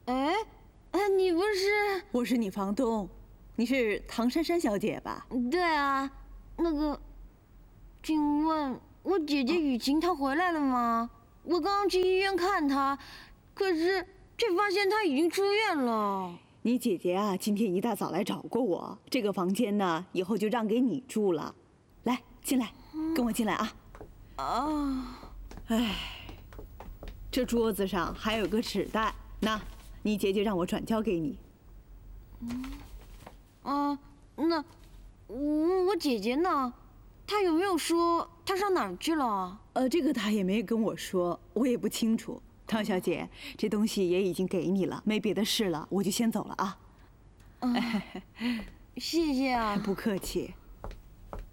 哎，你不是？ 我是你房东，你是唐珊珊小姐吧？ 对啊，请问我姐姐雨晴她回来了吗？我刚刚去医院看她，可是却发现她已经出院了。 你姐姐啊，今天一大早来找过我，这个房间呢，以后就让给你住了。来，进来，跟我进来啊。哎，这桌子上还有个纸袋，那你姐姐让我转交给你。 那我姐姐呢？她有没有说她上哪儿去了？ 这个她也没跟我说，我也不清楚。唐小姐，这东西也已经给你了，没别的事了，我就先走了啊。 谢谢啊。 不客气。